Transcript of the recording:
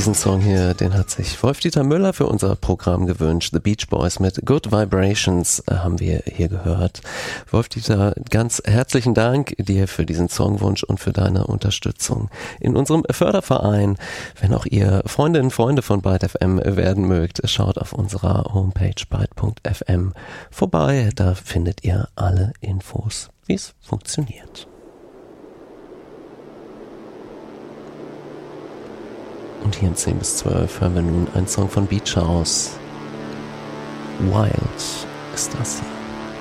Diesen Song hier, den hat sich Wolf-Dieter Müller für unser Programm gewünscht. The Beach Boys mit Good Vibrations haben wir hier gehört. Wolf-Dieter, ganz herzlichen Dank dir für diesen Songwunsch und für deine Unterstützung in unserem Förderverein. Wenn auch ihr Freundinnen und Freunde von Byte FM werden mögt, schaut auf unserer Homepage byte.fm vorbei. Da findet ihr alle Infos, wie es funktioniert. Und hier in 10 bis 12 hören wir nun einen Song von Beach House. Wild ist das hier.